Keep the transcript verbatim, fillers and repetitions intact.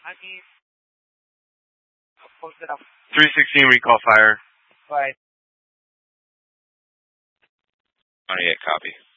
I mean, post it up. three sixteen recall fire. Bye. twenty-eight, copy.